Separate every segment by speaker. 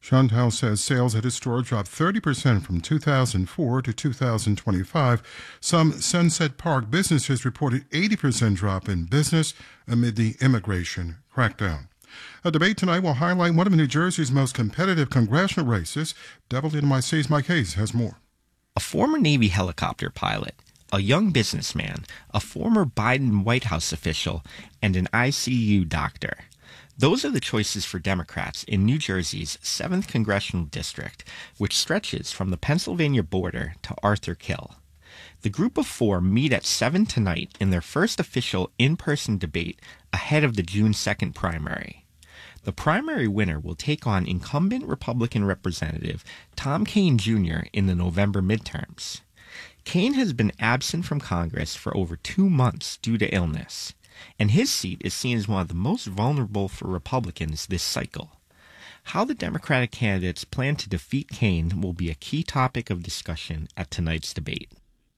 Speaker 1: Chantal says sales at his store dropped 30% from 2004 to 2025. Some Sunset Park businesses reported 80% drop in business amid the immigration crackdown. A debate tonight will highlight one of New Jersey's most competitive congressional races. WNYC's Mike Hayes has more.
Speaker 2: A former Navy helicopter pilot, a young businessman, a former Biden White House official, and an ICU doctor. Those are the choices for Democrats in New Jersey's 7th Congressional District, which stretches from the Pennsylvania border to Arthur Kill. The group of four meet at 7 tonight in their first official in-person debate ahead of the June 2nd primary. The primary winner will take on incumbent Republican Representative Tom Kean Jr. in the November midterms. Kean has been absent from Congress for over 2 months due to illness, and his seat is seen as one of the most vulnerable for Republicans this cycle. How the Democratic candidates plan to defeat Kean will be a key topic of discussion at tonight's debate.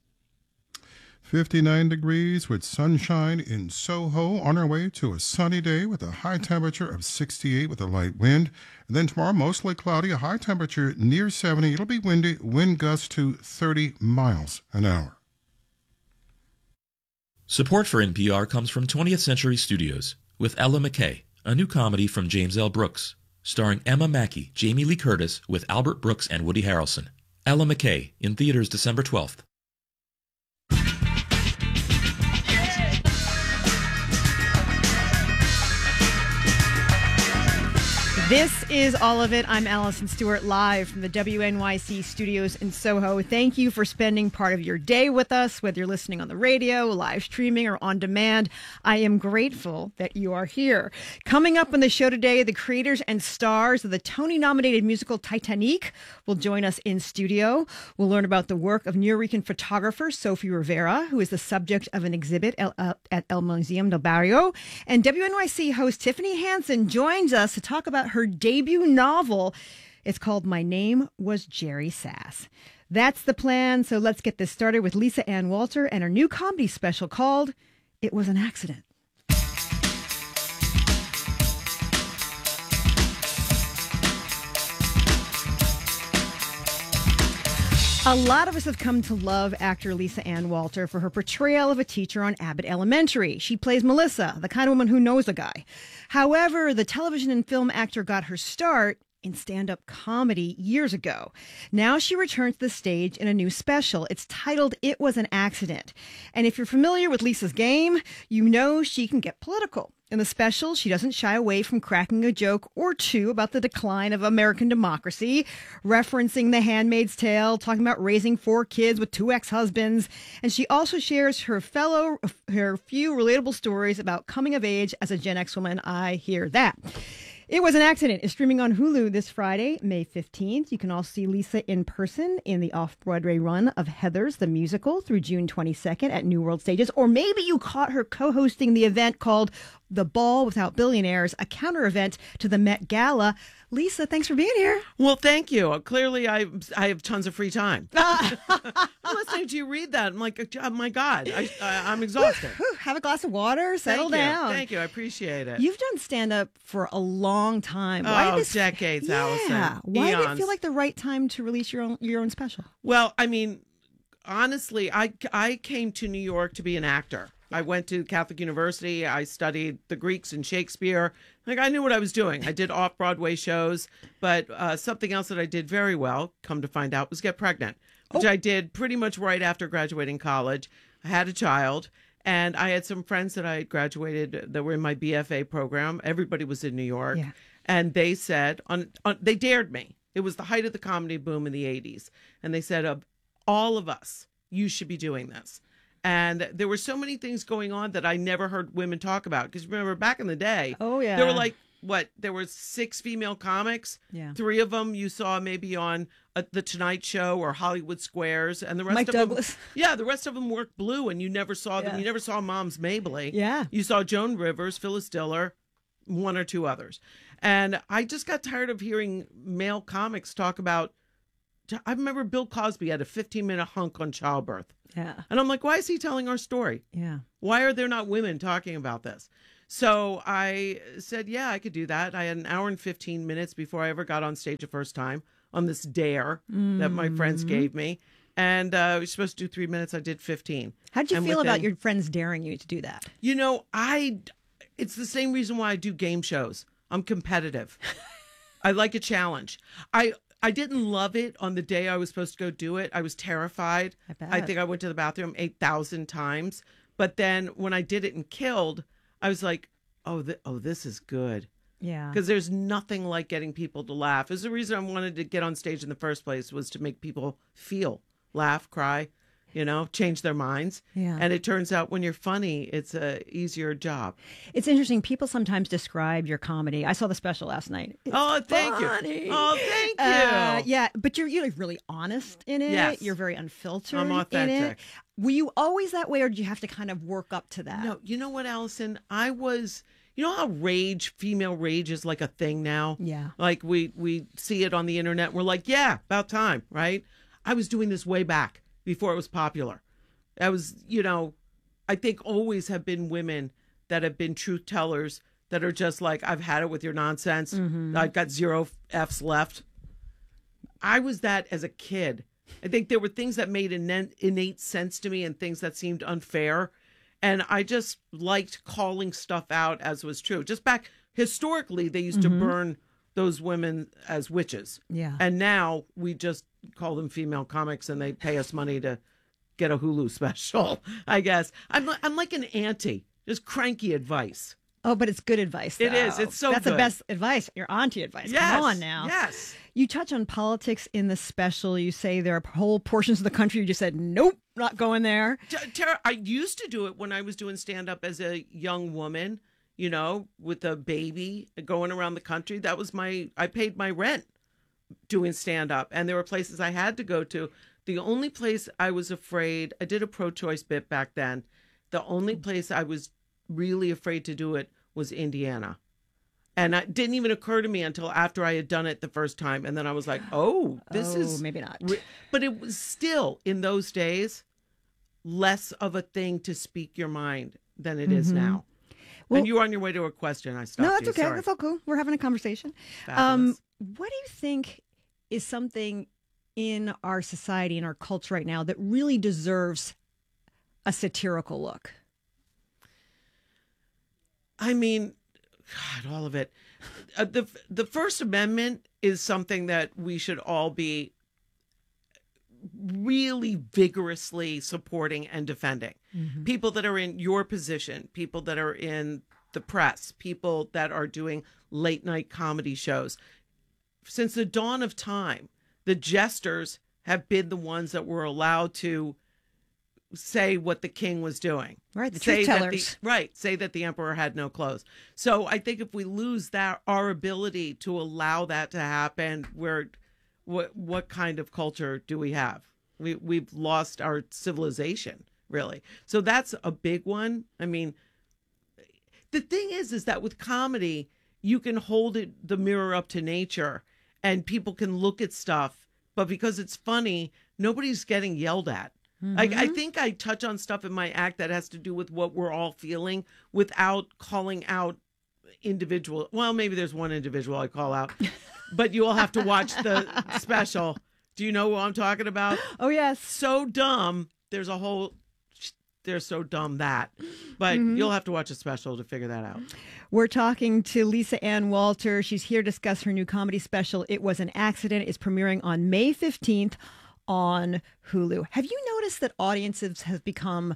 Speaker 1: 59 degrees with sunshine in Soho, on our way to a sunny day with a high temperature of 68 with a light wind. And then tomorrow, mostly cloudy, a high temperature near 70. It'll be windy, wind gusts to 30 miles an hour.
Speaker 3: Support for NPR comes from 20th Century Studios with Ella McKay, a new comedy from James L. Brooks, starring Emma Mackey, Jamie Lee Curtis, with Albert Brooks and Woody Harrelson. Ella McKay, in theaters December 12th.
Speaker 4: This is All of It. I'm Allison Stewart, live from the WNYC studios in Soho. Thank you for spending part of your day with us, whether you're listening on the radio, live streaming, or on demand. I am grateful that you are here. Coming up on the show today, the creators and stars of the Tony-nominated musical Titanic will join us in studio. We'll learn about the work of Nuyorican photographer Sophie Rivera, who is the subject of an exhibit at El Museo del Barrio. And WNYC host Tiffany Hansen joins us to talk about her debut novel. It's called My Name Was Jerry Sass. That's the plan, so let's get this started with Lisa Ann Walter and her new comedy special called It Was an Accident. A lot of us have come to love actor Lisa Ann Walter for her portrayal of a teacher on Abbott Elementary. She plays Melissa, the kind of woman who knows a guy. However, the television and film actor got her start in stand-up comedy years ago. Now she returns to the stage in a new special. It's titled It Was an Accident. And if you're familiar with Lisa's game, you know she can get political. In the special, she doesn't shy away from cracking a joke or two about the decline of American democracy, referencing The Handmaid's Tale, talking about raising 4 kids with 2 ex-husbands. And she also shares her few relatable stories about coming of age as a Gen X woman. I hear that. It Was an Accident is streaming on Hulu this Friday, May 15th. You can also see Lisa in person in the off-Broadway run of Heathers, the musical, through June 22nd at New World Stages. Or maybe you caught her co-hosting the event called The Ball Without Billionaires, a counter-event to the Met Gala. Lisa, thanks for being here.
Speaker 5: Well, thank you. Clearly, I have tons of free time. I'm listening to you read that. I'm like, oh my God, I'm exhausted.
Speaker 4: Have a glass of water, settle down.
Speaker 5: Thank you. I appreciate it.
Speaker 4: You've done stand-up for a long time.
Speaker 5: Decades, Allison.
Speaker 4: Yeah. Why did it
Speaker 5: Eons.
Speaker 4: feel like the right time to release your own special?
Speaker 5: Well, I mean, honestly, I came to New York to be an actor. I went to Catholic University. I studied the Greeks and Shakespeare. Like, I knew what I was doing. I did off-Broadway shows, but something else that I did very well, come to find out, was get pregnant, which I did pretty much right after graduating college. I had a child, and I had some friends that I had graduated that were in my BFA program. Everybody was in New York, and they said, they dared me. It was the height of the comedy boom in the 80s, and they said, of all of us, you should be doing this. And there were so many things going on that I never heard women talk about. Because remember, back in the day, there were like, there were 6 female comics. Yeah. 3 of them you saw maybe on The Tonight Show or Hollywood Squares. And the rest
Speaker 4: Mike
Speaker 5: of
Speaker 4: Douglas.
Speaker 5: them. Yeah, the rest of them worked blue and you never saw them. You never saw Moms Mabley.
Speaker 4: Yeah.
Speaker 5: You saw Joan Rivers, Phyllis Diller, 1 or 2 others. And I just got tired of hearing male comics talk about. I remember Bill Cosby had a 15-minute hunk on childbirth.
Speaker 4: Yeah.
Speaker 5: And I'm like, why is he telling our story?
Speaker 4: Yeah.
Speaker 5: Why are there not women talking about this? So I said, yeah, I could do that. I had an hour and 15 minutes before I ever got on stage the first time on this dare that my friends gave me. And I was supposed to do 3 minutes. I did 15.
Speaker 4: How did you
Speaker 5: And
Speaker 4: feel
Speaker 5: within-
Speaker 4: about your friends daring you to do that?
Speaker 5: You know, it's the same reason why I do game shows. I'm competitive. I like a challenge. I didn't love it on the day I was supposed to go do it. I was terrified.
Speaker 4: I bet.
Speaker 5: I think I went to the bathroom 8,000 times. But then when I did it and killed, I was like, oh, this is good.
Speaker 4: Yeah.
Speaker 5: Because there's nothing like getting people to laugh. It's the reason I wanted to get on stage in the first place, was to make people feel, laugh, cry, change their minds.
Speaker 4: Yeah.
Speaker 5: And it turns out when you're funny, it's a easier job.
Speaker 4: It's interesting. People sometimes describe your comedy. I saw the special last night. It's
Speaker 5: Thank
Speaker 4: funny.
Speaker 5: you. Oh, thank you.
Speaker 4: Yeah, but you're really honest in it.
Speaker 5: Yes.
Speaker 4: You're very unfiltered
Speaker 5: I'm
Speaker 4: in it.
Speaker 5: authentic.
Speaker 4: Were you always that way, or did you have to kind of work up to that?
Speaker 5: No, you know what, Allison? You know how female rage is like a thing now?
Speaker 4: Yeah.
Speaker 5: Like we see it on the internet. We're like, yeah, about time, right? I was doing this way back before it was popular. I was, I think always have been women that have been truth tellers that are just like, I've had it with your nonsense. I've got 0 F's left. I was that as a kid. I think there were things that made innate sense to me and things that seemed unfair. And I just liked calling stuff out as was true. Just back historically, they used to burn those women as witches.
Speaker 4: Yeah.
Speaker 5: And now we just call them female comics and they pay us money to get a Hulu special, I guess. I'm like an auntie, just cranky advice.
Speaker 4: Oh, but it's good advice, though.
Speaker 5: It is. It's so
Speaker 4: That's
Speaker 5: good.
Speaker 4: the best advice. Your auntie advice.
Speaker 5: Yes.
Speaker 4: Come on now.
Speaker 5: Yes.
Speaker 4: You touch on politics in the special. You say there are whole portions of the country you just said, nope, not going there.
Speaker 5: Tara, I used to do it when I was doing stand-up as a young woman, with a baby going around the country. That was I paid my rent doing stand-up. And there were places I had to go to. The only place I was afraid, I did a pro-choice bit back then. The only place I was really afraid to do it was Indiana. And it didn't even occur to me until after I had done it the first time. And then I was like, this is...
Speaker 4: maybe not.
Speaker 5: But it was still, in those days, less of a thing to speak your mind than it is now.
Speaker 4: Well-
Speaker 5: and you were on your way to a question. I stopped
Speaker 4: No, that's
Speaker 5: you.
Speaker 4: okay.
Speaker 5: Sorry.
Speaker 4: That's all cool. We're having a conversation.
Speaker 5: Fabulous.
Speaker 4: What do you think is something in our society, in our culture right now, that really deserves a satirical look?
Speaker 5: I mean, God, all of it. The First Amendment is something that we should all be really vigorously supporting and defending. People that are in your position, people that are in the press, people that are doing late night comedy shows. Since the dawn of time, the jesters have been the ones that were allowed to say what the king was doing.
Speaker 4: Right, the
Speaker 5: Say
Speaker 4: truth
Speaker 5: that
Speaker 4: tellers.
Speaker 5: say that the emperor had no clothes. So I think if we lose our ability to allow that to happen, what kind of culture do we have? We've lost our civilization, really. So that's a big one. I mean, the thing is that with comedy, you can hold the mirror up to nature and people can look at stuff, but because it's funny, nobody's getting yelled at. I think I touch on stuff in my act that has to do with what we're all feeling without calling out individual. Well, maybe there's one individual I call out, but you all have to watch the special. Do you know who I'm talking about?
Speaker 4: Oh, yes.
Speaker 5: So dumb. They're so dumb that, but you'll have to watch a special to figure that out.
Speaker 4: We're talking to Lisa Ann Walter. She's here to discuss her new comedy special, It Was an Accident. It's premiering on May 15th on Hulu. Have you noticed that audiences have become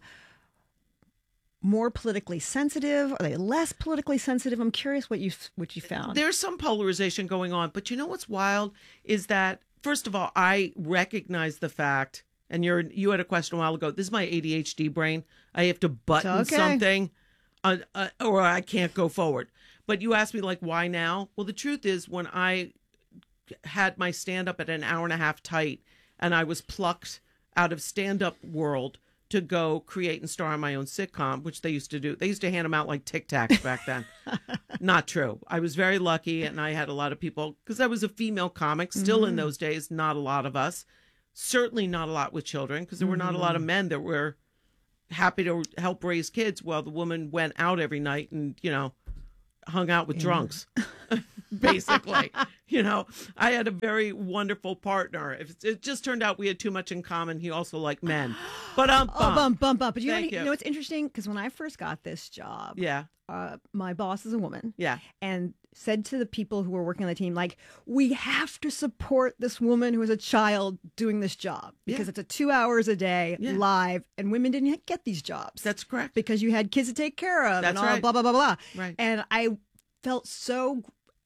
Speaker 4: more politically sensitive? Are they less politically sensitive? I'm curious what you found.
Speaker 5: There's some polarization going on, but you know what's wild is that, first of all, I recognize the fact, and you had a question a while ago, this is my ADHD brain. I have to button
Speaker 4: It's okay.
Speaker 5: something or I can't go forward. But you asked me, like, why now? Well, the truth is, when I had my stand-up at an hour and a half tight, and I was plucked out of stand-up world to go create and star on my own sitcom, which they used to do. They used to hand them out like Tic Tacs back then. Not true. I was very lucky, and I had a lot of people, because I was a female comic, still in those days, not a lot of us. Certainly not a lot with children, because there were not a lot of men that were happy to help raise kids while the woman went out every night and, hung out with drunks. Basically, I had a very wonderful partner. It just turned out we had too much in common. He also liked men. But
Speaker 4: bump. But
Speaker 5: Thank
Speaker 4: you know what's interesting? Because when I first got this job,
Speaker 5: yeah,
Speaker 4: my boss is a woman.
Speaker 5: Yeah.
Speaker 4: And said to the people who were working on the team, like, we have to support this woman who is a child doing this job because it's a 2 hours a day live, and women didn't get these jobs.
Speaker 5: That's correct.
Speaker 4: Because you had kids to take care of.
Speaker 5: That's
Speaker 4: and all
Speaker 5: right.
Speaker 4: blah, blah, blah, blah.
Speaker 5: Right.
Speaker 4: And I felt so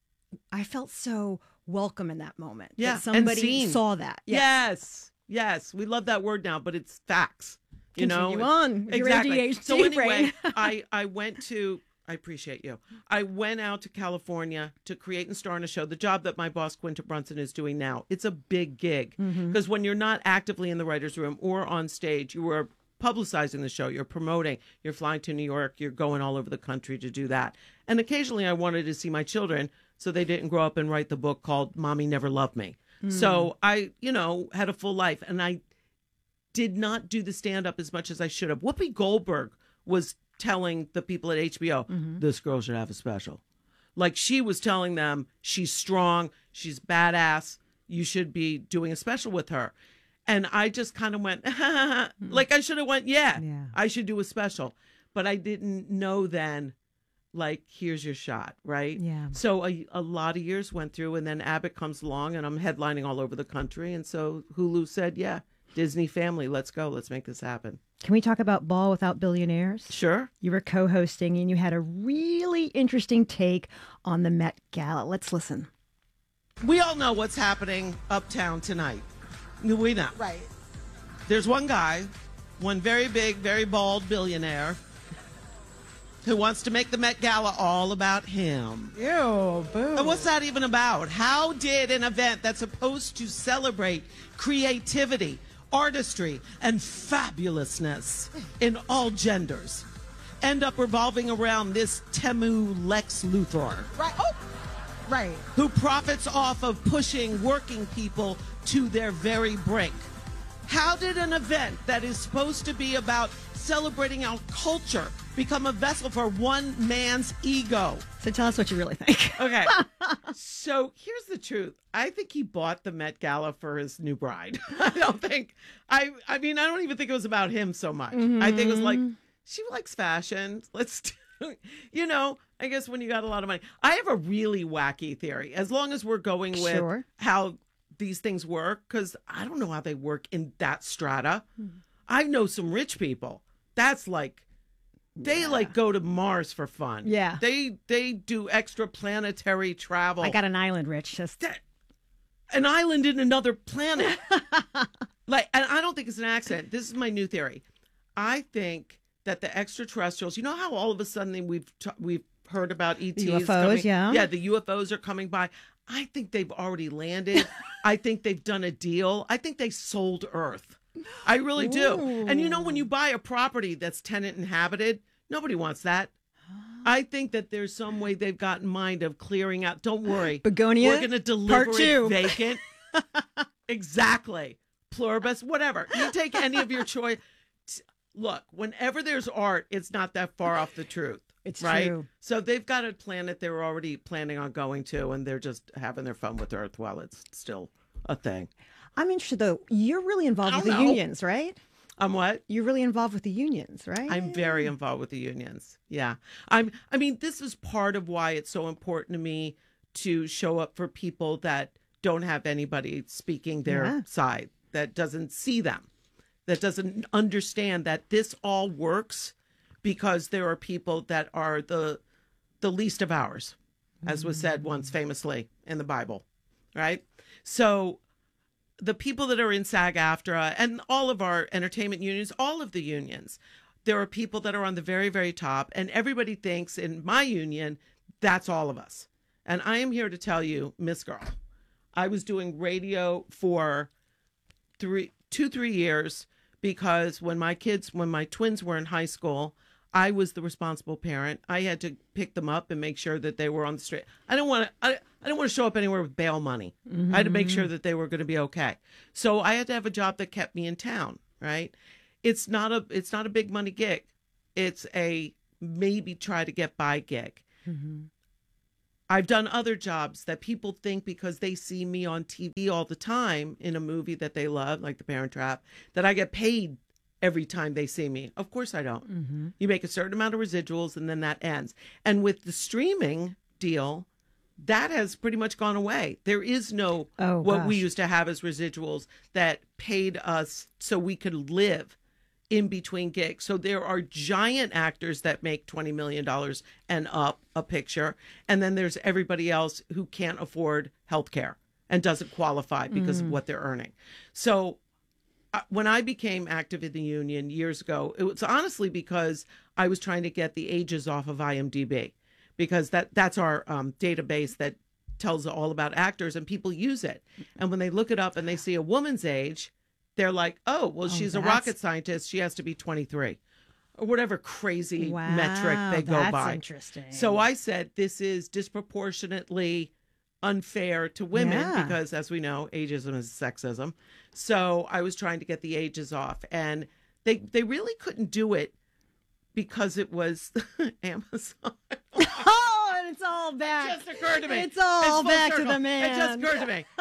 Speaker 4: welcome in that moment.
Speaker 5: Yeah.
Speaker 4: That somebody
Speaker 5: and seen.
Speaker 4: saw that.
Speaker 5: Yes. We love that word now, but it's facts.
Speaker 4: Continue on. Your
Speaker 5: Exactly.
Speaker 4: ADHD
Speaker 5: So anyway,
Speaker 4: brain.
Speaker 5: I appreciate you. I went out to California to create and star in a show, the job that my boss, Quinta Brunson, is doing now. It's a big gig because when you're not actively in the writer's room or on stage, you are publicizing the show, you're promoting, you're flying to New York, you're going all over the country to do that. And occasionally I wanted to see my children so they didn't grow up and write the book called Mommy Never Loved Me. So I, had a full life, and I did not do the stand-up as much as I should have. Whoopi Goldberg was telling the people at HBO, this girl should have a special. Like, she was telling them, she's strong, she's badass, you should be doing a special with her. And I just kind of went, like I should have went, yeah, I should do a special. But I didn't know then, like, here's your shot, right?
Speaker 4: Yeah.
Speaker 5: So a lot of years went through, and then Abbott comes along, and I'm headlining all over the country. And so Hulu said, yeah, Disney family, let's go. Let's make this happen.
Speaker 4: Can we talk about Ball Without Billionaires?
Speaker 5: Sure.
Speaker 4: You were co-hosting, and you had a really interesting take on the Met Gala. Let's listen.
Speaker 5: We all know what's happening uptown tonight. We know.
Speaker 4: Right.
Speaker 5: There's one guy, one very big, very bald billionaire who wants to make the Met Gala all about him.
Speaker 4: Ew, boo.
Speaker 5: And what's that even about? How did an event that's supposed to celebrate creativity, artistry, and fabulousness in all genders end up revolving around this Temu Lex Luthor?
Speaker 4: Right. Oh, right.
Speaker 5: Who profits off of pushing working people to their very brink. How did an event that is supposed to be about celebrating our culture become a vessel for one man's ego?
Speaker 4: So tell us what you really think.
Speaker 5: Okay. So here's the truth. I think he bought the Met Gala for his new bride. I don't even think it was about him so much. I think it was like, she likes fashion. Let's do, I guess when you got a lot of money. I have a really wacky theory. As long as we're going with how these things work, because I don't know how they work in that strata. I know some rich people. That's like, they like go to Mars for fun.
Speaker 4: Yeah.
Speaker 5: They do extraplanetary travel.
Speaker 4: I got an island, Rich. Just
Speaker 5: an island in another planet. And I don't think it's an accident. This is my new theory. I think that the extraterrestrials, you know how all of a sudden we've heard about ETs
Speaker 4: UFOs,
Speaker 5: coming?
Speaker 4: yeah.
Speaker 5: Yeah, the UFOs are coming by. I think they've already landed. I think they've done a deal. I think they sold Earth. I really do. And when you buy a property that's tenant inhabited, nobody wants that. I think that there's some way they've got in mind of clearing out. Don't worry.
Speaker 4: Begonia,
Speaker 5: we're going to deliver
Speaker 4: part 2.
Speaker 5: it vacant. Exactly. Pluribus, whatever. You take any of your choice. Look, whenever there's art, it's not that far off the truth.
Speaker 4: It's
Speaker 5: right?
Speaker 4: true.
Speaker 5: So they've got a planet they're already planning on going to, and they're just having their fun with Earth while it's still a thing.
Speaker 4: I'm interested, though. You're really involved with the unions, right?
Speaker 5: I'm what?
Speaker 4: You're really involved with the unions, right?
Speaker 5: I'm very involved with the unions. Yeah. This is part of why it's so important to me to show up for people that don't have anybody speaking their side, that doesn't see them, that doesn't understand that this all works because there are people that are the least of ours, as was said once famously in the Bible, right? So the people that are in SAG-AFTRA and all of our entertainment unions, all of the unions, there are people that are on the very, very top, and everybody thinks in my union, that's all of us. And I am here to tell you, Miss Girl, I was doing radio for 3 years because when my twins were in high school, I was the responsible parent. I had to pick them up and make sure that they were on the street. I didn't want to show up anywhere with bail money. I had to make sure that they were going to be okay. So I had to have a job that kept me in town, right? it's not a big money gig. It's a maybe try to get by gig.
Speaker 4: Mm-hmm.
Speaker 5: I've done other jobs that people think because they see me on TV all the time in a movie that they love, like The Parent Trap, that I get paid every time they see me. Of course I don't.
Speaker 4: Mm-hmm.
Speaker 5: You make a certain amount of residuals and then that ends. And with the streaming deal, that has pretty much gone away. There is no what we used to have as residuals that paid us so we could live in between gigs. So there are giant actors that make $20 million and up a picture. And then there's everybody else who can't afford health care and doesn't qualify because of what they're earning. So when I became active in the union years ago, it was honestly because I was trying to get the ages off of IMDb, because that's our database that tells all about actors, and people use it. And when they look it up and they see a woman's age, they're like, oh, well, she's a rocket scientist. She has to be 23 or whatever crazy metric they go by.
Speaker 4: That's interesting.
Speaker 5: So I said, this is disproportionately unfair to women because, as we know, ageism is sexism. So I was trying to get the ages off, and they really couldn't do it because it was Amazon.
Speaker 4: Oh, and it's all back.
Speaker 5: It just occurred to me.
Speaker 4: It's all back to
Speaker 5: circle.
Speaker 4: the man.
Speaker 5: It just occurred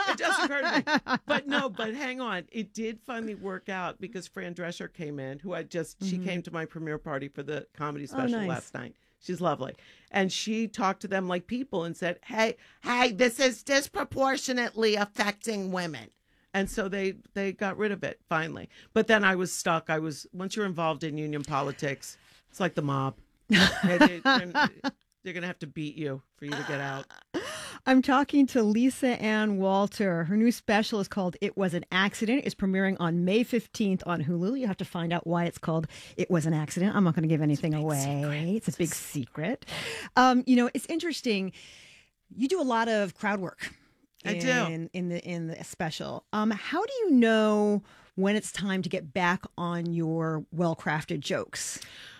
Speaker 5: to me. But hang on. It did finally work out because Fran Drescher came in, who she came to my premiere party for the comedy special last night. She's lovely. And she talked to them like people and said, hey, this is disproportionately affecting women. And so they got rid of it finally. But then I was stuck. Once you're involved in union politics, it's like the mob. They're going to have to beat you for you to get out.
Speaker 4: I'm talking to Lisa Ann Walter. Her new special is called It Was an Accident. It's premiering on May 15th on Hulu. You have to find out why it's called It Was an Accident. I'm not going to give anything away. It's a big secret. It's interesting. You do a lot of crowd work.
Speaker 5: I do.
Speaker 4: In the special. How do you know when it's time to get back on your well-crafted jokes?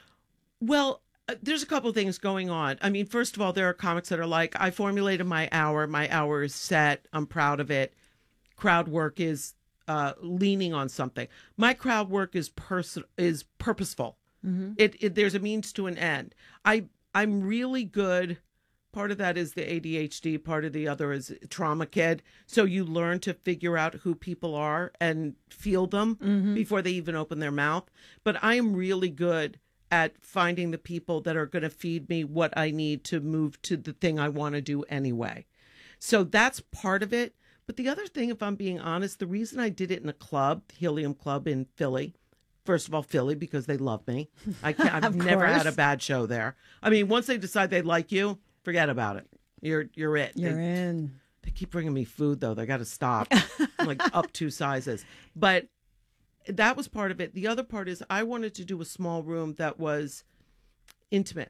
Speaker 5: Well, there's a couple of things going on. I mean, first of all, there are comics that are like, I formulated my hour. My hour is set. I'm proud of it. Crowd work is leaning on something. My crowd work is purposeful. Mm-hmm. There's a means to an end. I'm really good. Part of that is the ADHD. Part of the other is trauma kid. So you learn to figure out who people are and feel them before they even open their mouth. But I am really good at finding the people that are going to feed me what I need to move to the thing I want to do anyway. So that's part of it. But the other thing, if I'm being honest, the reason I did it in a club, Helium Club in Philly, first of all, Philly, because they love me. I've never had a bad show there. I mean, once they decide they like you, forget about it. You're it.
Speaker 4: You're in.
Speaker 5: They keep bringing me food, though. They got to stop. I'm like up 2 sizes. But that was part of it. The other part is I wanted to do a small room that was intimate.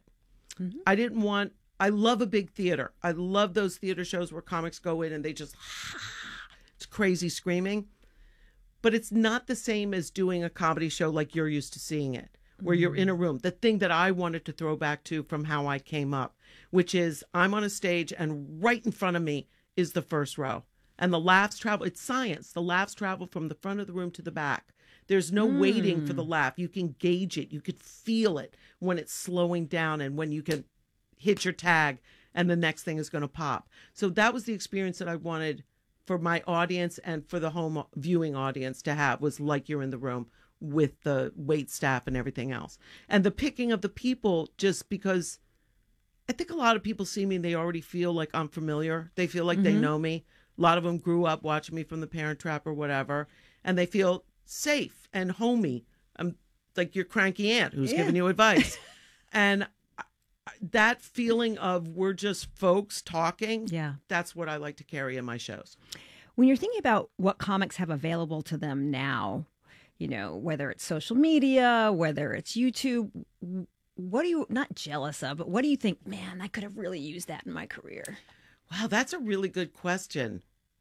Speaker 5: Mm-hmm. I love a big theater. I love those theater shows where comics go in and they just, it's crazy screaming. But it's not the same as doing a comedy show like you're used to seeing it, where you're in a room. The thing that I wanted to throw back to from how I came up, which is I'm on a stage and right in front of me is the first row. And the laughs travel. It's science. The laughs travel from the front of the room to the back. There's no waiting for the laugh. You can gauge it. You could feel it when it's slowing down and when you can hit your tag and the next thing is going to pop. So that was the experience that I wanted for my audience and for the home viewing audience to have, was like you're in the room with the wait staff and everything else. And the picking of the people, just because I think a lot of people see me and they already feel like I'm familiar. They feel like they know me. A lot of them grew up watching me from The Parent Trap or whatever, and they feel safe and homey. I'm like your cranky aunt who's giving you advice. And that feeling of we're just folks talking, that's what I like to carry in my shows.
Speaker 4: When you're thinking about what comics have available to them now, whether it's social media, whether it's YouTube, what are you not jealous of, but what do you think, man, I could have really used that in my career?
Speaker 5: Wow, that's a really good question.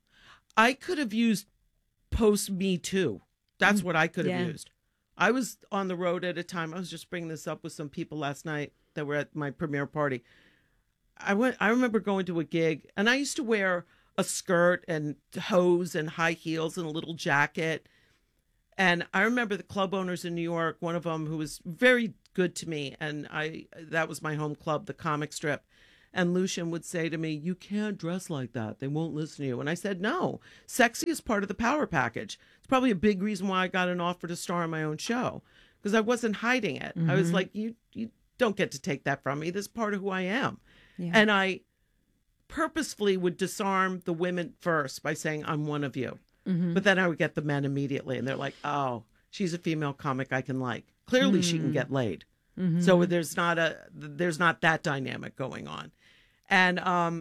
Speaker 5: I could have used post Me Too. That's what I could have used. I was on the road at a time. I was just bringing this up with some people last night that were at my premiere party. I remember going to a gig, and I used to wear a skirt and hose and high heels and a little jacket. And I remember the club owners in New York, one of them who was very good to me, and that was my home club, the comic strip. And Lucian would say to me, "You can't dress like that. They won't listen to you." And I said, "No, sexy is part of the power package." It's probably a big reason why I got an offer to star in my own show, because I wasn't hiding it. I was like, you don't get to take that from me. This is part of who I am.
Speaker 4: Yeah.
Speaker 5: And I purposefully would disarm the women first by saying, "I'm one of you." But then I would get the men immediately, and they're like, "Oh, she's a female comic I can like. Clearly she can get laid." So there's not that dynamic going on. And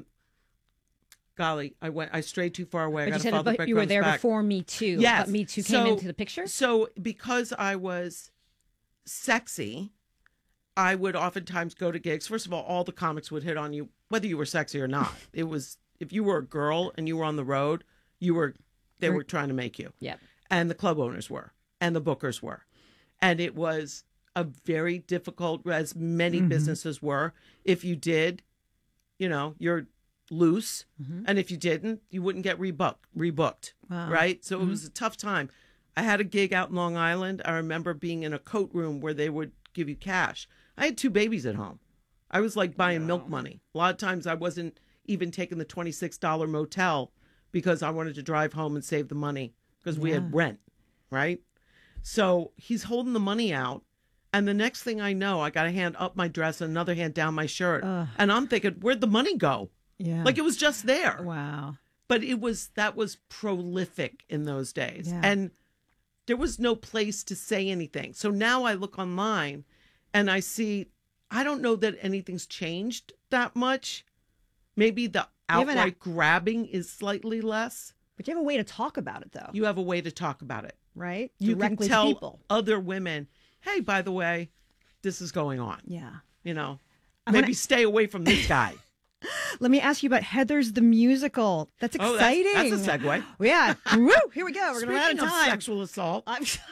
Speaker 5: golly, I strayed too far away. I
Speaker 4: But
Speaker 5: got
Speaker 4: you
Speaker 5: to
Speaker 4: said
Speaker 5: follow the
Speaker 4: but you were
Speaker 5: breadcrumbs
Speaker 4: there
Speaker 5: back.
Speaker 4: before Me Too.
Speaker 5: Yes.
Speaker 4: But Me Too came into the picture?
Speaker 5: So because I was sexy, I would oftentimes go to gigs. First of all the comics would hit on you, whether you were sexy or not. It was, if you were a girl and you were on the road, they were trying to make you.
Speaker 4: Yep.
Speaker 5: And the club owners were, and the bookers were. And it was a very difficult, as many businesses were. If you did, you're loose. And if you didn't, you wouldn't get rebooked.
Speaker 4: Wow.
Speaker 5: Right? So it was a tough time. I had a gig out in Long Island. I remember being in a coat room where they would give you cash. I had 2 babies at home. I was like buying milk money. A lot of times I wasn't even taking the $26 motel because I wanted to drive home and save the money because we had rent, right? So he's holding the money out. And the next thing I know, I got a hand up my dress and another hand down my shirt. And I'm thinking, where'd the money go?
Speaker 4: Yeah.
Speaker 5: Like it was just there.
Speaker 4: Wow.
Speaker 5: But that was prolific in those days.
Speaker 4: Yeah.
Speaker 5: And there was no place to say anything. So now I look online and I see, I don't know that anything's changed that much. Maybe the outright grabbing is slightly less.
Speaker 4: But you have a way to talk about it, though.
Speaker 5: You have a way to talk about it.
Speaker 4: Right?
Speaker 5: You
Speaker 4: Directly
Speaker 5: can tell
Speaker 4: to people.
Speaker 5: other women, "Hey, by the way, this is going on."
Speaker 4: Yeah.
Speaker 5: Maybe stay away from this guy.
Speaker 4: Let me ask you about Heathers the musical. That's
Speaker 5: Oh,
Speaker 4: exciting.
Speaker 5: that's a segue.
Speaker 4: Yeah. Woo! Here we go. We're going to run out
Speaker 5: Speaking
Speaker 4: of
Speaker 5: of
Speaker 4: time.
Speaker 5: sexual assault.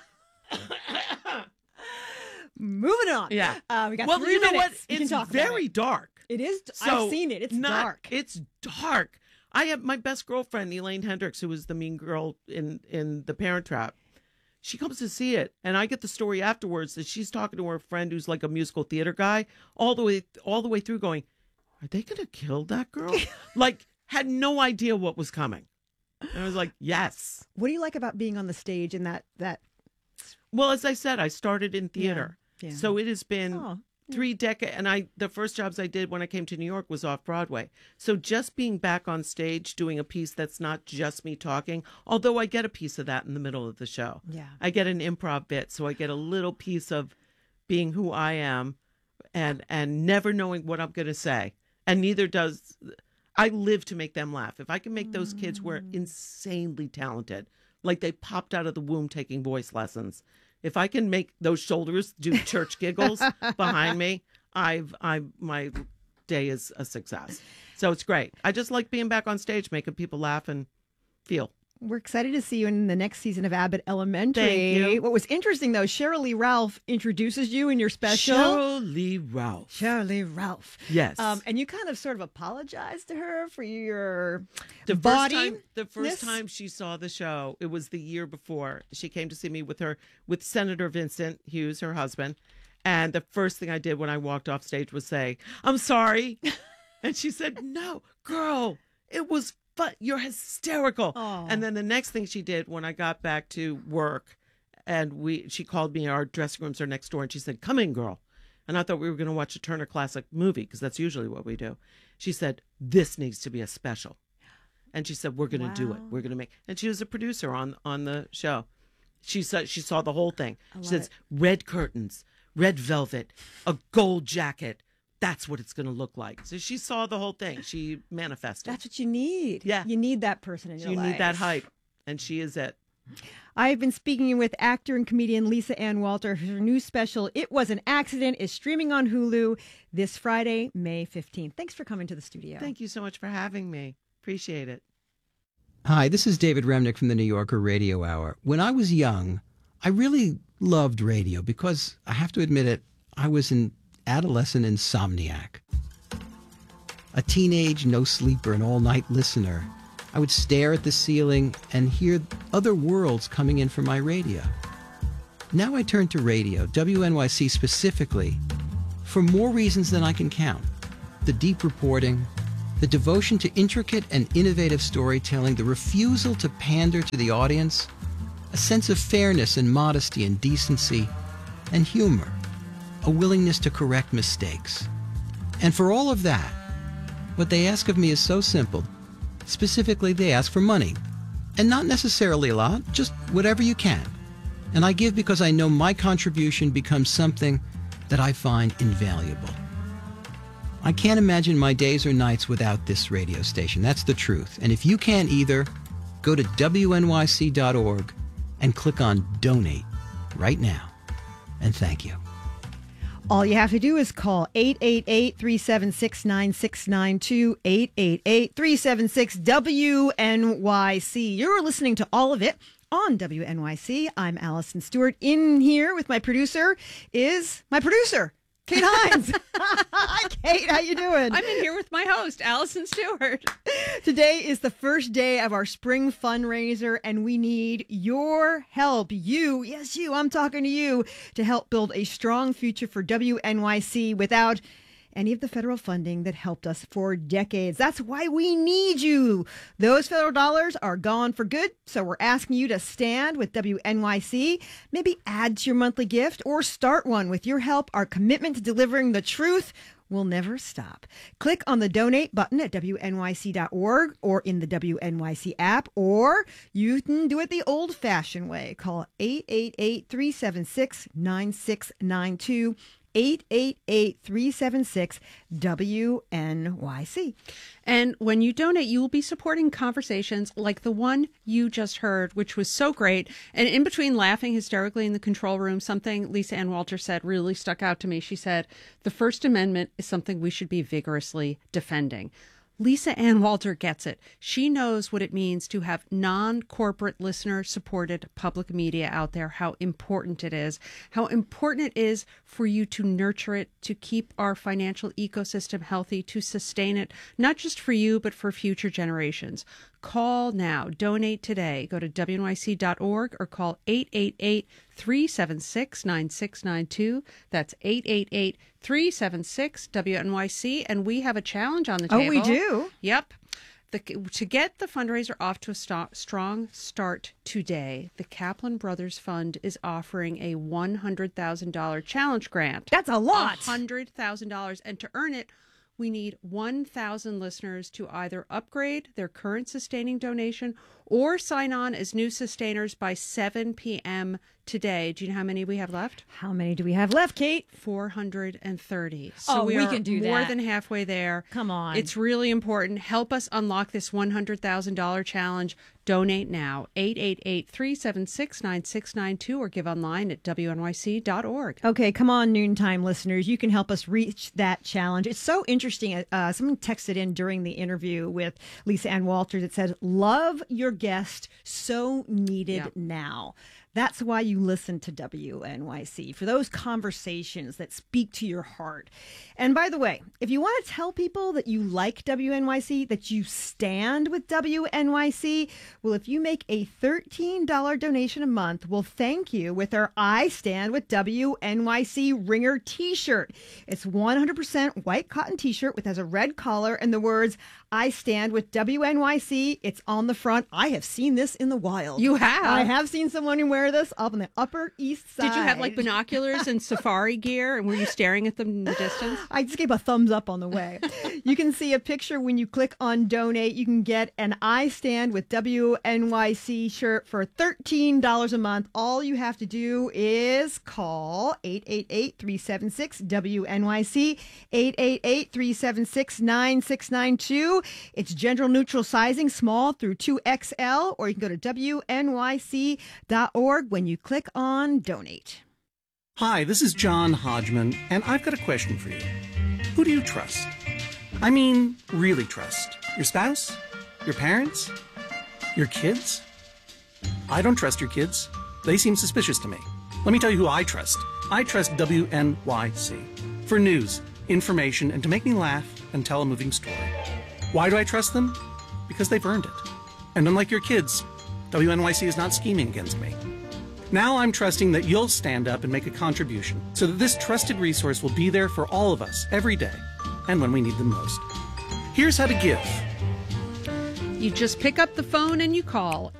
Speaker 4: Moving on.
Speaker 5: Yeah.
Speaker 4: We got
Speaker 5: Well,
Speaker 4: 3
Speaker 5: you know
Speaker 4: minutes.
Speaker 5: what?
Speaker 4: We can
Speaker 5: It's
Speaker 4: talk about
Speaker 5: very
Speaker 4: it.
Speaker 5: dark.
Speaker 4: It is.
Speaker 5: So
Speaker 4: I've seen it. It's dark.
Speaker 5: It's dark. I have my best girlfriend, Elaine Hendricks, who was the mean girl in The Parent Trap. She comes to see it, and I get the story afterwards that she's talking to her friend who's like a musical theater guy, all the way through, going, "Are they going to kill that girl?" Like, had no idea what was coming. And I was like, "Yes."
Speaker 4: What do you like about being on the stage in that?
Speaker 5: Well, as I said, I started in theater,
Speaker 4: Yeah.
Speaker 5: so it has been
Speaker 4: Oh.
Speaker 5: 3 decades. And the first jobs I did when I came to New York was off Broadway. So just being back on stage doing a piece that's not just me talking, although I get a piece of that in the middle of the show.
Speaker 4: Yeah.
Speaker 5: I get an improv bit, so I get a little piece of being who I am, and never knowing what I'm going to say. And neither does I live to make them laugh. If I can make those kids who are insanely talented, like they popped out of the womb taking voice lessons. If I can make those shoulders do church giggles behind me, my day is a success. So it's great. I just like being back on stage, making people laugh and feel.
Speaker 4: We're excited to see you in the next season of Abbott Elementary.
Speaker 5: Thank you.
Speaker 4: What was interesting, though, Sheryl Lee Ralph introduces you in your special.
Speaker 5: Sheryl Lee Ralph.
Speaker 4: Sheryl Lee Ralph.
Speaker 5: Yes.
Speaker 4: And you kind of sort of apologized to her for your
Speaker 5: The
Speaker 4: body.
Speaker 5: first time she saw the show, it was the year before. She came to see me with Senator Vincent Hughes, her husband. And the first thing I did when I walked off stage was say, "I'm sorry." And she said, "No, girl, it was fun. You're hysterical."
Speaker 4: Aw.
Speaker 5: And then the next thing she did when I got back to work, and she called me, our dressing rooms are next door, and she said, "Come in, girl." And I thought we were going to watch a Turner Classic movie, because that's usually what we do. She said, "This needs to be a special." And she said, "We're going to do it.
Speaker 4: Wow.
Speaker 5: We're going to make." And she was a producer on the show. She said she saw the whole thing. She says, "Red curtains, red velvet, a gold jacket. That's what it's going to look like." So she saw the whole thing. She manifested.
Speaker 4: That's what you need.
Speaker 5: Yeah.
Speaker 4: You need that person in your
Speaker 5: You
Speaker 4: life.
Speaker 5: need that hype, and she is it.
Speaker 4: I've been speaking with actor and comedian Lisa Ann Walter. Her new special, It Was an Accident, is streaming on Hulu this Friday, May 15th. Thanks for coming to the studio.
Speaker 5: Thank you so much for having me. Appreciate it.
Speaker 6: Hi, this is David Remnick from the New Yorker Radio Hour. When I was young, I really loved radio because, I have to admit it, I was an adolescent insomniac. A teenage no-sleeper and all-night listener, I would stare at the ceiling and hear other worlds coming in from my radio. Now I turn to radio, WNYC specifically, for more reasons than I can count. The deep reporting, the devotion to intricate and innovative storytelling, the refusal to pander to the audience, a sense of fairness and modesty and decency, and humor, a willingness to correct mistakes. And for all of that, what they ask of me is so simple. Specifically, they ask for money. And not necessarily a lot, just whatever you can. And I give because I know my contribution becomes something that I find invaluable. I can't imagine my days or nights without this radio station. That's the truth. And if you can't either, go to WNYC.org and click on Donate right now. And thank you.
Speaker 4: All you have to do is call 888-376-9692, 888-376-WNYC. You're listening to all of it on WNYC. I'm Allison Stewart. In here with my producer is my producer, Kate Hines. Hi, Kate. How you doing?
Speaker 7: I'm in here with my host, Allison Stewart.
Speaker 4: Today is the first day of our spring fundraiser, and we need your help. You, yes, you, I'm talking to you, to help build a strong future for WNYC without any of the federal funding that helped us for decades. That's why we need you. Those federal dollars are gone for good, so we're asking you to stand with WNYC, maybe add to your monthly gift or start one. With your help, our commitment to delivering the truth will never stop. Click on the donate button at WNYC.org or in the WNYC app, or you can do it the old-fashioned way. Call 888-376-9692. 888-376-WNYC.
Speaker 7: And when you donate, you will be supporting conversations like the one you just heard, which was so great. And in between laughing hysterically in the control room, something Lisa Ann Walter said really stuck out to me. She said, the First Amendment is something we should be vigorously defending. Lisa Ann Walter gets it. She knows what it means to have non-corporate listener-supported public media out there, how important it is for you to nurture it, to keep our financial ecosystem healthy, to sustain it, not just for you, but for future generations. Call now. Donate today. Go to WNYC.org or call 888-376-9692. That's 888-376-WNYC. And we have a challenge on the table.
Speaker 4: Oh, we do?
Speaker 7: Yep. To get the fundraiser off to a strong start today, the Kaplan Brothers Fund is offering a $100,000 challenge grant.
Speaker 4: That's a lot.
Speaker 7: $100,000. And to earn it, we need 1,000 listeners to either upgrade their current sustaining donation or sign on as new sustainers by 7 p.m. today. Do you know how many we have left?
Speaker 4: How many do we have left, Kate?
Speaker 7: 430. So
Speaker 4: we can do that.
Speaker 7: More than halfway there.
Speaker 4: Come on.
Speaker 7: It's really important. Help us unlock this $100,000 challenge. Donate now. 888-376-9692 or give online at WNYC.org.
Speaker 4: Okay, come on, noontime listeners. You can help us reach that challenge. It's so interesting. Someone texted in during the interview with Lisa Ann Walter that said, love your guest, so needed now. That's why you listen to WNYC, for those conversations that speak to your heart. And by the way, if you want to tell people that you like WNYC, that you stand with WNYC, well, if you make a $13 donation a month, we'll thank you with our I Stand with WNYC Ringer t-shirt. It's 100% white cotton t-shirt with has a red collar and the words, I Stand with WNYC. It's on the front. I have seen this in the wild.
Speaker 7: You have?
Speaker 4: I have seen someone wear this up on the Upper East Side.
Speaker 7: Did you have like binoculars and safari gear, and were you staring at them in the distance?
Speaker 4: I just gave a thumbs up on the way. You can see a picture when you click on donate. You can get an I Stand with WNYC shirt for $13 a month. All you have to do is call 888-376-WNYC, 888-376-9692. It's gender neutral sizing, small through 2XL, or you can go to WNYC.org when you click on donate.
Speaker 8: Hi, this is John Hodgman, and I've got a question for you. Who do you trust? I mean, really trust. Your spouse? Your parents? Your kids? I don't trust your kids. They seem suspicious to me. Let me tell you who I trust. I trust WNYC for news, information, and to make me laugh and tell a moving story. Why do I trust them? Because they've earned it. And unlike your kids, WNYC is not scheming against me. Now I'm trusting that you'll stand up and make a contribution so that this trusted resource will be there for all of us every day and when we need them most. Here's how to give.
Speaker 7: You just pick up the phone and you call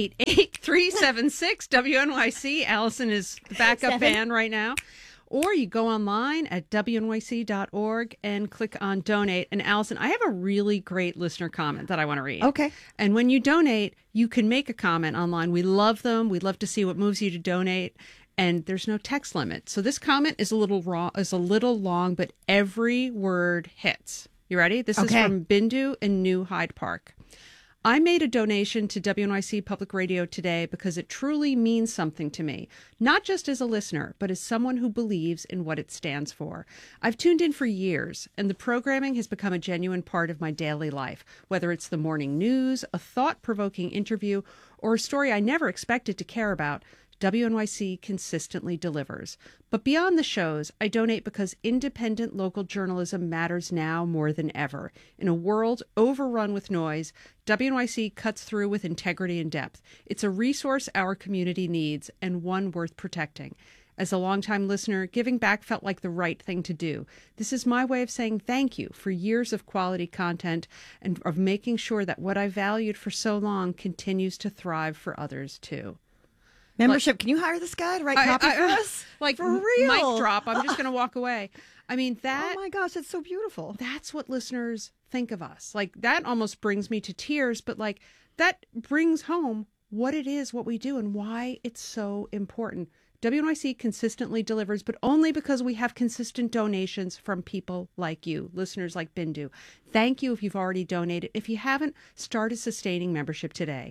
Speaker 7: 888-376-WNYC. Allison is the backup band right now. Or you go online at WNYC.org and click on donate. And Allison, I have a really great listener comment that I want to read.
Speaker 4: Okay.
Speaker 7: And when you donate, you can make a comment online. We love them. We'd love to see what moves you to donate. And there's no text limit. So this comment is a little long, but every word hits. You ready? This is from Bindu in New Hyde Park. I made a donation to WNYC Public Radio today because it truly means something to me, not just as a listener, but as someone who believes in what it stands for. I've tuned in for years, and the programming has become a genuine part of my daily life, whether it's the morning news, a thought-provoking interview, or a story I never expected to care about. WNYC consistently delivers. But beyond the shows, I donate because independent local journalism matters now more than ever. In a world overrun with noise, WNYC cuts through with integrity and depth. It's a resource our community needs and one worth protecting. As a longtime listener, giving back felt like the right thing to do. This is my way of saying thank you for years of quality content and of making sure that what I valued for so long continues to thrive for others too.
Speaker 4: Membership, can you hire this guy to write copy for us?
Speaker 7: Like,
Speaker 4: for real.
Speaker 7: Mic drop. I'm just going to walk away. I mean, that...
Speaker 4: Oh, my gosh, that's so beautiful.
Speaker 7: That's what listeners think of us. Like, that almost brings me to tears, but, like, that brings home what it is, what we do, and why it's so important. WNYC consistently delivers, but only because we have consistent donations from people like you, listeners like Bindu. Thank you if you've already donated. If you haven't, start a sustaining membership today.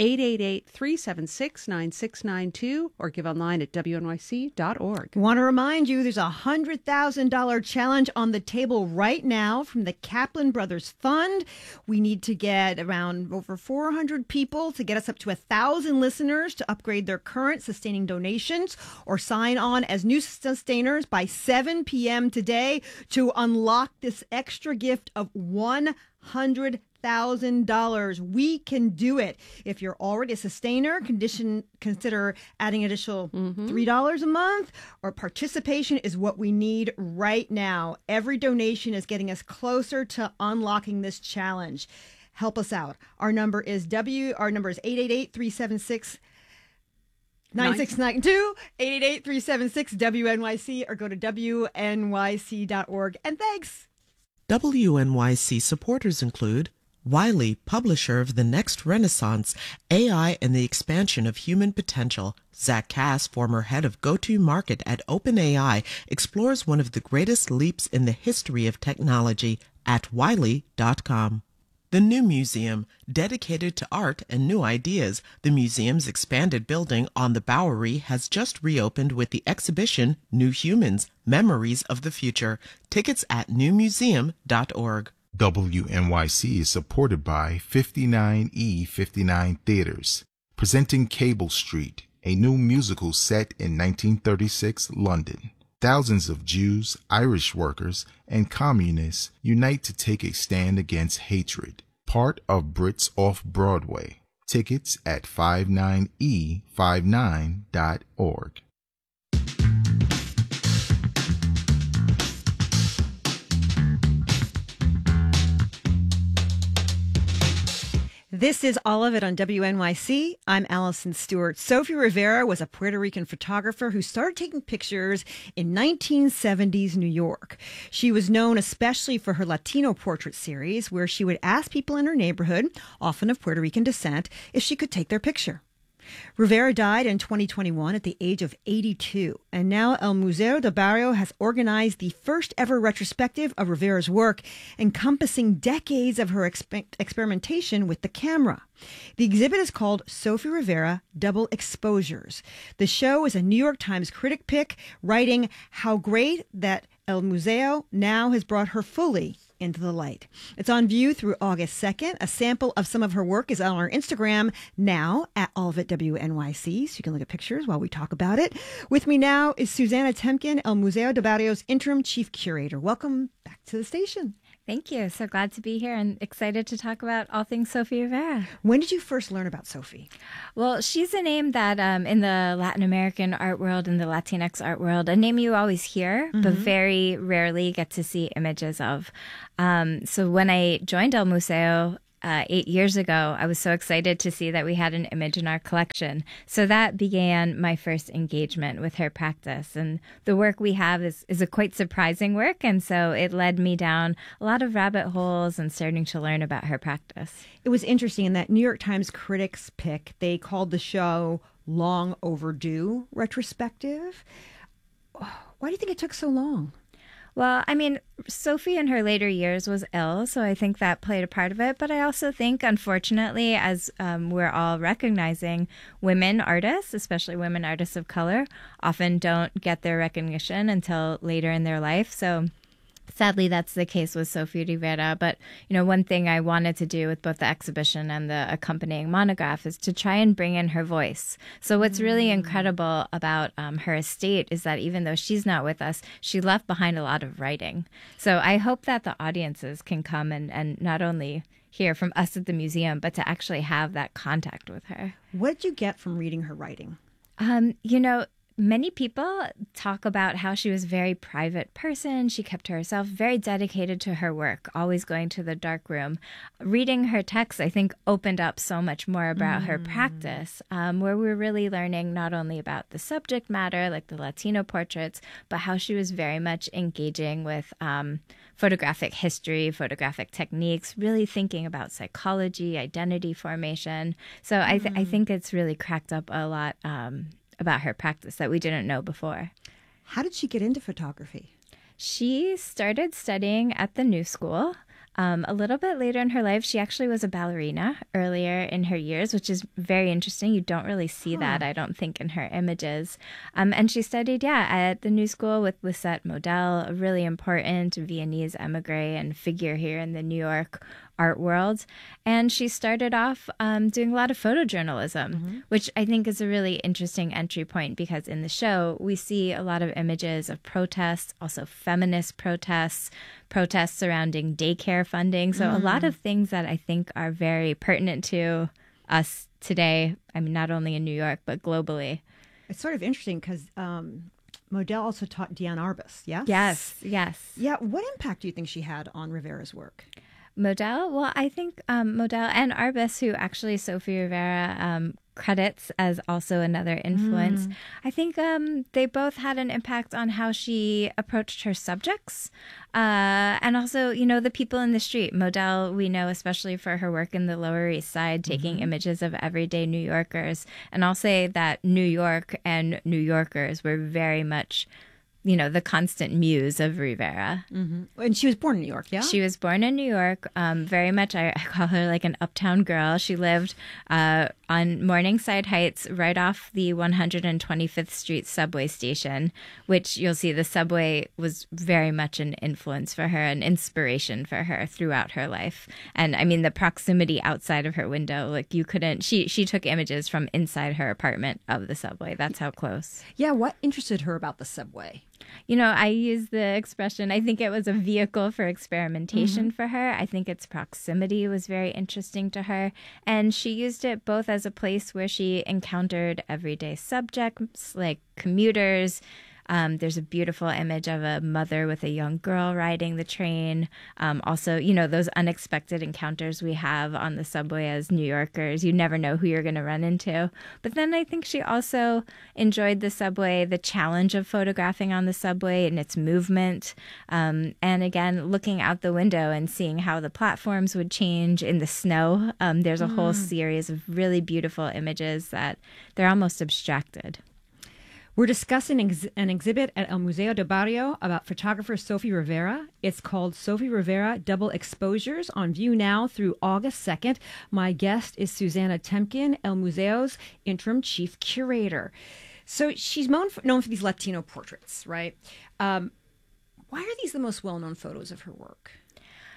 Speaker 7: 888-376-9692 or give online at WNYC.org.
Speaker 4: I want to remind you there's a $100,000 challenge on the table right now from the Kaplan Brothers Fund. We need to get around over 400 people to get us up to 1,000 listeners to upgrade their current sustaining donations or sign on as new sustainers by 7 p.m. today to unlock this extra gift of $100,000. We can do it. If you're already a sustainer, consider adding additional $3 a month, or participation is what we need right now. Every donation is getting us closer to unlocking this challenge. Help us out. Our number is 888-376 9692, 888-376-WNYC, or go to WNYC.org. And thanks.
Speaker 9: WNYC supporters include Wiley, publisher of The Next Renaissance, AI and the Expansion of Human Potential. Zach Cass, former head of go-to-market at OpenAI, explores one of the greatest leaps in the history of technology at Wiley.com. The New Museum, dedicated to art and new ideas. The museum's expanded building on the Bowery has just reopened with the exhibition New Humans, Memories of the Future. Tickets at newmuseum.org.
Speaker 10: WNYC is supported by 59E59 Theaters, presenting Cable Street, a new musical set in 1936 London. Thousands of Jews, Irish workers, and communists unite to take a stand against hatred. Part of Brits Off-Broadway. Tickets at 59E59.org.
Speaker 4: This is all of it on WNYC. I'm Allison Stewart. Sophie Rivera was a Puerto Rican photographer who started taking pictures in 1970s New York. She was known especially for her Latino portrait series, where she would ask people in her neighborhood, often of Puerto Rican descent, if she could take their picture. Rivera died in 2021 at the age of 82, and now El Museo del Barrio has organized the first ever retrospective of Rivera's work, encompassing decades of her experimentation with the camera. The exhibit is called Sophie Rivera Double Exposures. The show is a New York Times critic pick, writing how great that El Museo now has brought her fully into the light. It's on view through August 2nd. A sample of some of her work is on our Instagram now at All of It WNYC, so you can look at pictures while we talk about it. With me now is Susana Temkin, El Museo del Barrio's interim chief curator. Welcome back to the station.
Speaker 11: Thank you. So glad to be here and excited to talk about all things Sofia Rivera.
Speaker 4: When did you first learn about Sophie?
Speaker 11: Well, she's a name that in the Latin American art world and the Latinx art world, a name you always hear, but very rarely get to see images of. So when I joined El Museo 8 years ago, I was so excited to see that we had an image in our collection. So that began my first engagement with her practice. And the work we have is a quite surprising work. And so it led me down a lot of rabbit holes and starting to learn about her practice.
Speaker 4: It was interesting in that New York Times critics pick, they called the show long overdue retrospective. Why do you think it took so long?
Speaker 11: Well, I mean, Sophie in her later years was ill, so I think that played a part of it. But I also think, unfortunately, as we're all recognizing, women artists, especially women artists of color, often don't get their recognition until later in their life. So sadly, that's the case with Sofia Rivera. But, one thing I wanted to do with both the exhibition and the accompanying monograph is to try and bring in her voice. So what's really incredible about her estate is that even though she's not with us, she left behind a lot of writing. So I hope that the audiences can come and not only hear from us at the museum, but to actually have that contact with her.
Speaker 4: What did you get from reading her writing?
Speaker 11: Many people talk about how she was a very private person. She kept to herself, very dedicated to her work, always going to the dark room. Reading her texts, I think, opened up so much more about her practice, where we're really learning not only about the subject matter, like the Latino portraits, but how she was very much engaging with photographic history, photographic techniques, really thinking about psychology, identity formation. So I think it's really cracked up a lot about her practice that we didn't know before.
Speaker 4: How did she get into photography?
Speaker 11: She started studying at the New School. A little bit later in her life, she actually was a ballerina earlier in her years, which is very interesting. You don't really see that, I don't think, in her images. And she studied, at the New School with Lisette Model, a really important Viennese emigre and figure here in the New York art world. And she started off doing a lot of photojournalism, which I think is a really interesting entry point because in the show, we see a lot of images of protests, also feminist protests surrounding daycare funding. So a lot of things that I think are very pertinent to us today. I mean, not only in New York, but globally.
Speaker 4: It's sort of interesting because Model also taught Diane Arbus, yes?
Speaker 11: Yes.
Speaker 4: Yeah, what impact do you think she had on Rivera's work?
Speaker 11: Model? Well, I think Model and Arbus, who actually Sofia Rivera credits as also another influence, I think they both had an impact on how she approached her subjects. And also, the people in the street. Model, we know, especially for her work in the Lower East Side, taking images of everyday New Yorkers. And I'll say that New York and New Yorkers were very much the constant muse of Rivera.
Speaker 4: And she was born in New York, yeah?
Speaker 11: She was born in New York. Very much, I call her like an uptown girl. She lived on Morningside Heights, right off the 125th Street subway station, which you'll see the subway was very much an influence for her, an inspiration for her throughout her life. And I mean, the proximity outside of her window, like you couldn't, she took images from inside her apartment of the subway. That's how close.
Speaker 4: Yeah, what interested her about the subway?
Speaker 11: I use the expression, I think it was a vehicle for experimentation for her. I think its proximity was very interesting to her. And she used it both as a place where she encountered everyday subjects like commuters. There's a beautiful image of a mother with a young girl riding the train. Also, those unexpected encounters we have on the subway as New Yorkers. You never know who you're going to run into. But then I think she also enjoyed the subway, the challenge of photographing on the subway and its movement. And again, looking out the window and seeing how the platforms would change in the snow. There's a whole series of really beautiful images that they're almost abstracted.
Speaker 4: We're discussing an exhibit at El Museo del Barrio about photographer Sofia Rivera. It's called Sofia Rivera Double Exposures, on view now through August 2nd. My guest is Susanna Temkin, El Museo's interim chief curator. So she's known for these Latino portraits, right? Why are these the most well-known photos of her work?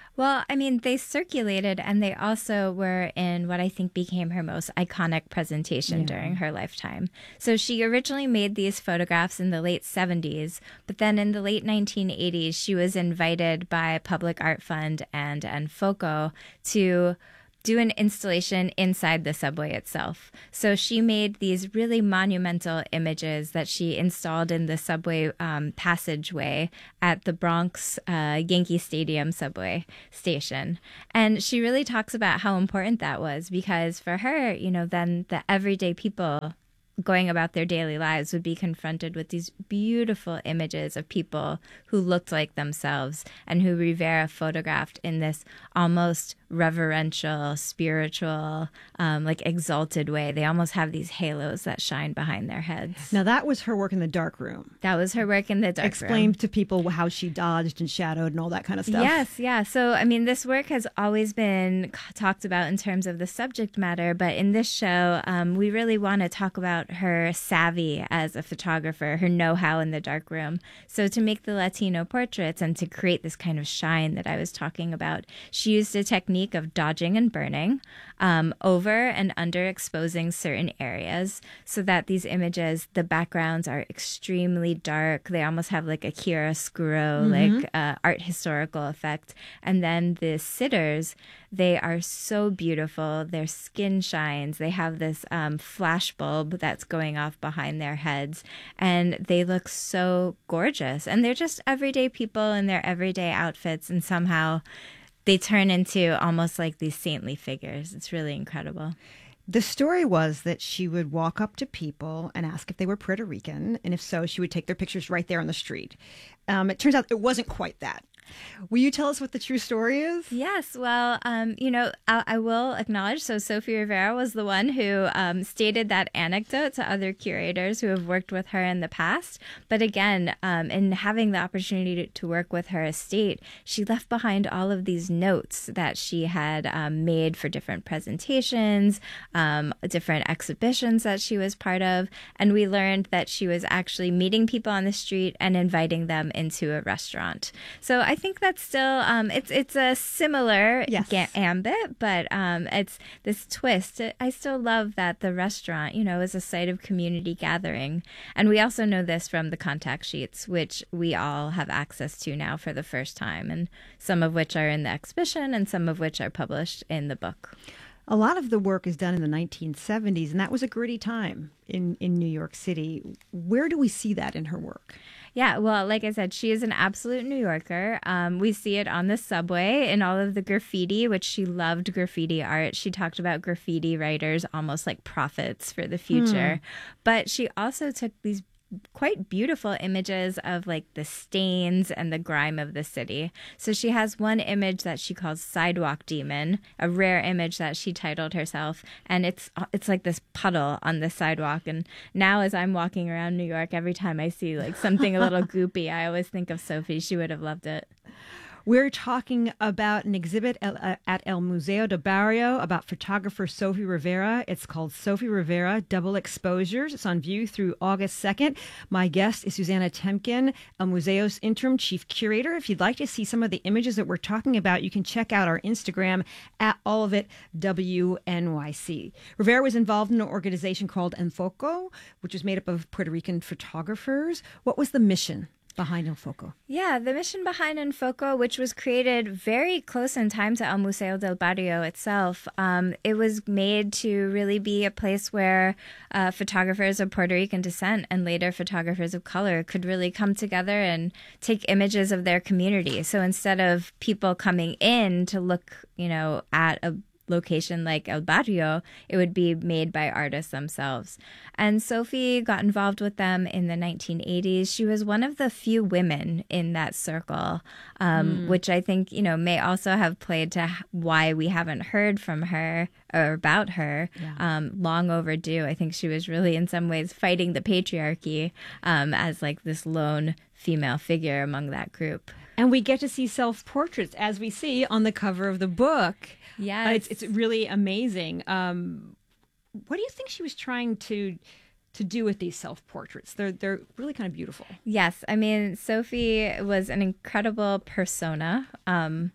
Speaker 11: Well, I mean, they circulated and they also were in what I think became her most iconic presentation during her lifetime. So she originally made these photographs in the late 70s, but then in the late 1980s, she was invited by Public Art Fund and Enfoco to do an installation inside the subway itself. So she made these really monumental images that she installed in the subway passageway at the Bronx Yankee Stadium subway station. And she really talks about how important that was because for her, you know, then the everyday people going about their daily lives would be confronted with these beautiful images of people who looked like themselves and who Rivera photographed in this almost reverential, spiritual, like exalted way. They almost have these halos that shine behind their heads.
Speaker 4: Now, that was her work in the dark room.
Speaker 11: That was her work in the dark room.
Speaker 4: Explain to people how she dodged and shadowed and all that kind of stuff.
Speaker 11: Yes, yeah. So, I mean, this work has always been talked about in terms of the subject matter, but in this show, we really want to talk about her savvy as a photographer, her know-how in the dark room. So to make the Latino portraits and to create this kind of shine that I was talking about, she used a technique of dodging and burning, over and under exposing certain areas so that these images, the backgrounds are extremely dark. They almost have like a chiaroscuro, like art historical effect. And then the sitters, they are so beautiful. Their skin shines. They have this flash bulb that's going off behind their heads. And they look so gorgeous. And they're just everyday people in their everyday outfits. And somehow they turn into almost like these saintly figures. It's really incredible.
Speaker 4: The story was that she would walk up to people and ask if they were Puerto Rican. And if so, she would take their pictures right there on the street. It turns out it wasn't quite that. Will you tell us what the true story is?
Speaker 11: Yes. Well, you know, I will acknowledge. So Sophie Rivera was the one who stated that anecdote to other curators who have worked with her in the past. But again, in having the opportunity to work with her estate, she left behind all of these notes that she had made for different presentations, different exhibitions that she was part of. And we learned that she was actually meeting people on the street and inviting them into a restaurant. So I think that's still it's a similar ambit, but it's this twist. I still love that the restaurant, you know, is a site of community gathering, and we also know this from the contact sheets, which we all have access to now for the first time, and some of which are in the exhibition, and some of which are published in the book.
Speaker 4: A lot of the work is done in the 1970s, and that was a gritty time in New York City. Where do we see that in her work?
Speaker 11: Yeah, well, like I said, she is an absolute New Yorker. We see it on the subway in all of the graffiti, which she loved graffiti art. She talked about graffiti writers almost like prophets for the future. But she also took these quite beautiful images of like the stains and the grime of the city. So she has one image that she calls Sidewalk Demon, a rare image that she titled herself, and it's like this puddle on the sidewalk. And now as I'm walking around New York, every time I see like something a little goopy, I always think of Sophie. She would have loved it.
Speaker 4: We're talking about an exhibit at El Museo de Barrio about photographer Sophie Rivera. It's called Sophie Rivera Double Exposures. It's on view through August 2nd. My guest is Susanna Temkin, El Museo's interim chief curator. If you'd like to see some of the images that we're talking about, you can check out our Instagram at allofitwnyc. Rivera was involved in an organization called Enfoco, which was made up of Puerto Rican photographers. What was the mission behind Enfoco?
Speaker 11: Yeah, the mission behind Enfoco, which was created very close in time to El Museo del Barrio itself, it was made to really be a place where photographers of Puerto Rican descent and later photographers of color could really come together and take images of their community. So instead of people coming in to look, you know, at a location like El Barrio, it would be made by artists themselves. And Sophie got involved with them in the 1980s. She was one of the few women in that circle, which I think, you know, may also have played to why we haven't heard from her or about her. Long overdue. I think she was really in some ways fighting the patriarchy as like this lone female figure among that group.
Speaker 4: And we get to see self-portraits, as we see on the cover of the book.
Speaker 11: Yes.
Speaker 4: It's really amazing. What do you think she was trying to do with these self-portraits? They're really kind of beautiful.
Speaker 11: Yes. I mean, Sophie was an incredible persona.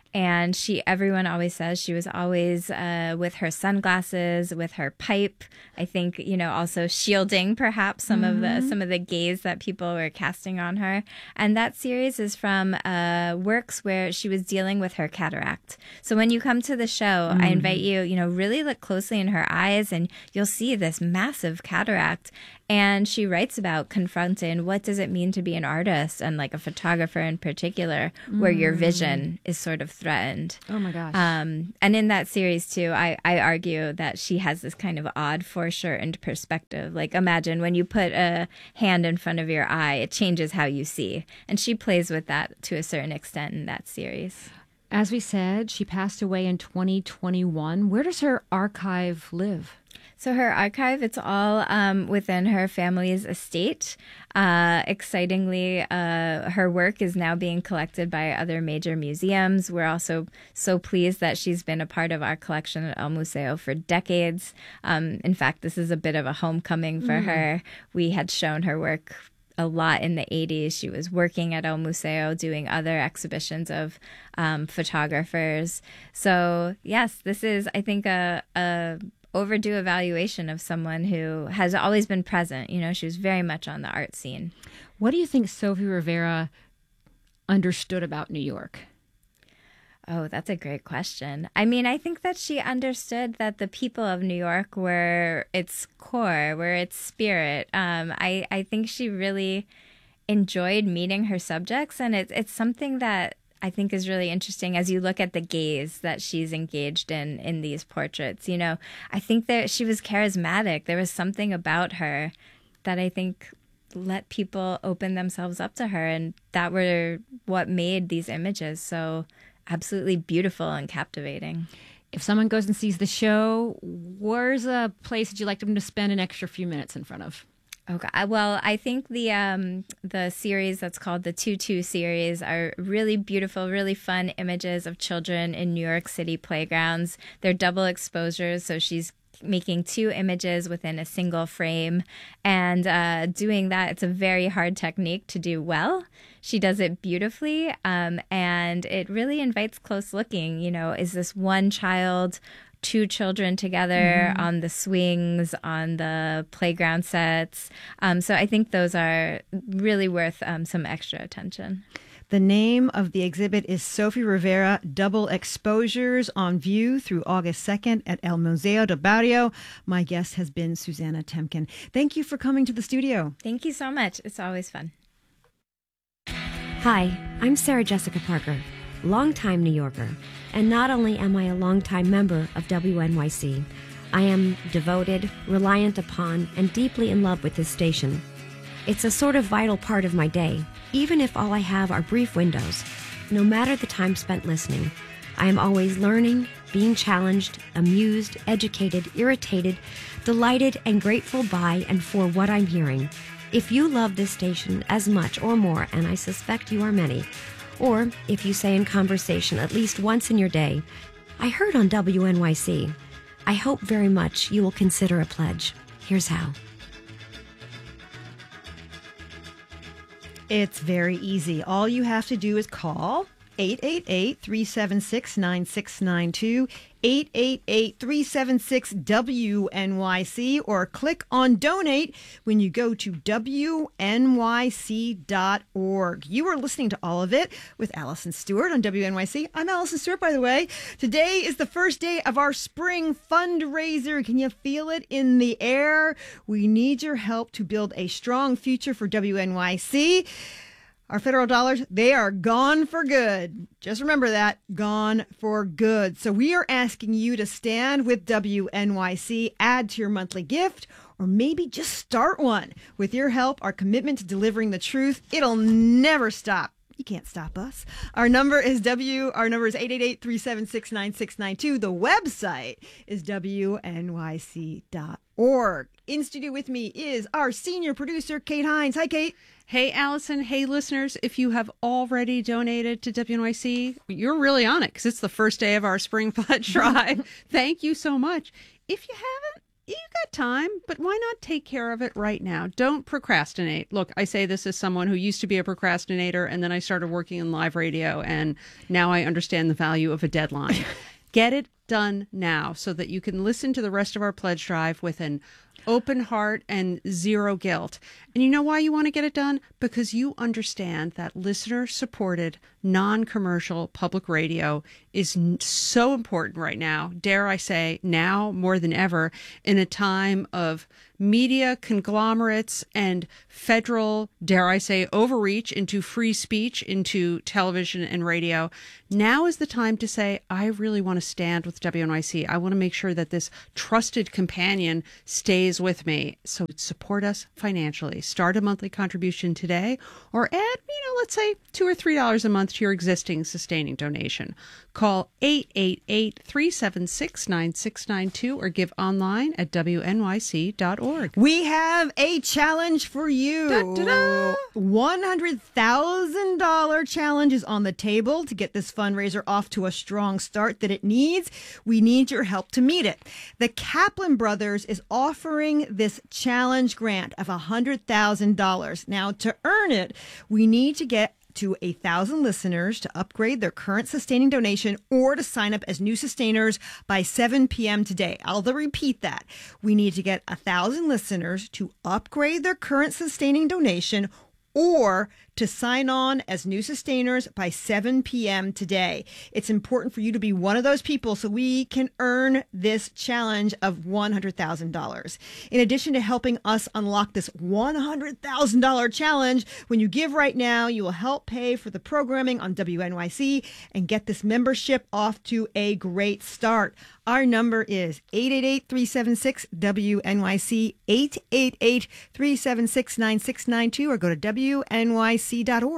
Speaker 11: And everyone always says she was always with her sunglasses, with her pipe. I think, also shielding perhaps some of the gaze that people were casting on her. And that series is from works where she was dealing with her cataract. So when you come to the show, I invite you, really look closely in her eyes, and you'll see this massive cataract. And she writes about confronting what does it mean to be an artist, and like a photographer in particular, where your vision is sort of threatened.
Speaker 4: Oh my gosh.
Speaker 11: And in that series too, I argue that she has this kind of odd foreshortened perspective. Like, imagine when you put a hand in front of your eye, it changes how you see. And she plays with that to a certain extent in that series.
Speaker 4: As we said, she passed away in 2021. Where does her archive live?
Speaker 11: So her archive, it's all within her family's estate. Excitingly, her work is now being collected by other major museums. We're also so pleased that she's been a part of our collection at El Museo for decades. In fact, this is a bit of a homecoming for her. We had shown her work a lot in the 80s. She was working at El Museo doing other exhibitions of photographers. So yes, this is, I think, a overdue evaluation of someone who has always been present. She was very much on the art scene.
Speaker 4: What do you think Sophie Rivera understood about New York?
Speaker 11: Oh, that's a great question. I mean, I think that she understood that the people of New York were its core, were its spirit. I think she really enjoyed meeting her subjects, and it's something that I think is really interesting as you look at the gaze that she's engaged in these portraits. I think that she was charismatic. There was something about her that I think let people open themselves up to her, and that were what made these images so absolutely beautiful and captivating.
Speaker 4: If someone goes and sees the show, where's a place that you'd like them to spend an extra few minutes in front of?
Speaker 11: Okay. Well, I think the series that's called the Tutu series are really beautiful, really fun images of children in New York City playgrounds. They're double exposures, so she's making two images within a single frame. And doing that, it's a very hard technique to do well. She does it beautifully, and it really invites close looking. Is this one child, two children together on the swings, on the playground sets? So I think those are really worth some extra attention.
Speaker 4: The name of the exhibit is Sophie Rivera, Double Exposures, on view through August 2nd at El Museo del Barrio. My guest has been Susanna Temkin. Thank you for coming to the studio.
Speaker 11: Thank you so much. It's always fun.
Speaker 12: Hi, I'm Sarah Jessica Parker, longtime New Yorker. And not only am I a longtime member of WNYC, I am devoted, reliant upon, and deeply in love with this station. It's a sort of vital part of my day, even if all I have are brief windows. No matter the time spent listening, I am always learning, being challenged, amused, educated, irritated, delighted, and grateful by and for what I'm hearing. If you love this station as much or more, and I suspect you are many, or if you say in conversation at least once in your day, I heard on WNYC, I hope very much you will consider a pledge. Here's how.
Speaker 4: It's very easy. All you have to do is call 888-376-9692, 888-376-WNYC, or click on donate when you go to WNYC.org. You are listening to All of It with Allison Stewart on WNYC. I'm Allison Stewart, by the way. Today is the first day of our spring fundraiser. Can you feel it in the air? We need your help to build a strong future for WNYC. Our federal dollars, they are gone for good. Just remember that, gone for good. So we are asking you to stand with WNYC, add to your monthly gift, or maybe just start one. With your help, our commitment to delivering the truth, it'll never stop. You can't stop us. Our number is 888-376-9692. The website is WNYC.org. In studio with me is our senior producer, Kate Hines. Hi, Kate.
Speaker 7: Hey, Allison. Hey, listeners. If you have already donated to WNYC, you're really on it because it's the first day of our spring pledge drive. Thank you so much. If you haven't, you got time, but why not take care of it right now? Don't procrastinate. Look, I say this as someone who used to be a procrastinator, and then I started working in live radio, and now I understand the value of a deadline. Get it done now so that you can listen to the rest of our pledge drive with an open heart and zero guilt. And you know why you want to get it done? Because you understand that listener-supported, non-commercial public radio is so important right now, dare I say, now more than ever, in a time of media conglomerates and federal, dare I say, overreach into free speech, into television and radio. Now is the time to say, I really want to stand with WNYC. I want to make sure that this trusted companion stays with me. So support us financially. Start a monthly contribution today, or add, let's say $2 or $3 a month to your existing sustaining donation. Call 888-376-9692 or give online at wnyc.org.
Speaker 4: We have a challenge for you.
Speaker 7: Da-da-da.
Speaker 4: $100,000 challenge is on the table to get this fundraiser off to a strong start that it needs. We need your help to meet it. The Kaplan Brothers is offering this challenge grant of $100,000. Now, to earn it, we need to get to 1,000 listeners to upgrade their current sustaining donation or to sign up as new sustainers by 7 p.m. today. I'll repeat that. We need to get 1,000 listeners to upgrade their current sustaining donation or to sign on as new sustainers by 7 p.m. today. It's important for you to be one of those people so we can earn this challenge of $100,000. In addition to helping us unlock this $100,000 challenge, when you give right now, you will help pay for the programming on WNYC and get this membership off to a great start. Our number is 888-376-WNYC, 888-376-9692, or go to WNYC.org.